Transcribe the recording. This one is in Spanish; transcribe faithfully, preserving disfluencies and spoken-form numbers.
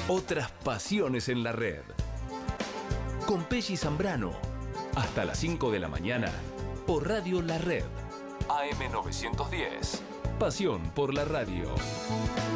Otras pasiones en la red. Con Pelli Zambrano. Hasta las cinco de la mañana. Por Radio La Red. A M novecientos diez. Pasión por la radio.